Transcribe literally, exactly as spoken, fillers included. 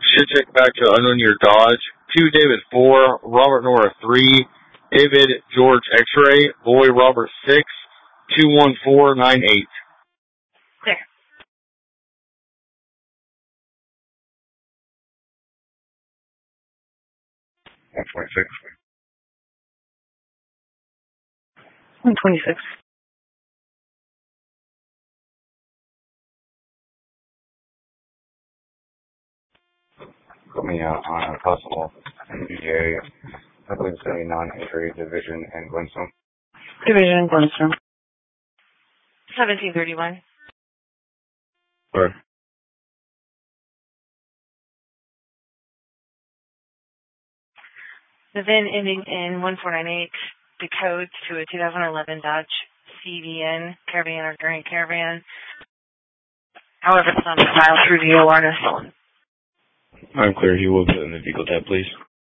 Should check back to unknown year Dodge. two David four, Robert Nora three, David George X-ray, Boy Robert six, two one four nine eight. There. one twenty-six. one twenty-six. Put me out on a possible N B A, I believe seventy-nine entry division in Glenstone. Division in Glenstone. seventeen thirty-one. Sorry. The V I N ending in one four nine eight, the codes to a two thousand eleven Dodge C V N Caravan or Grand Caravan. However, it's not filed through the awareness. I'm clear. He will put in the vehicle tab, please.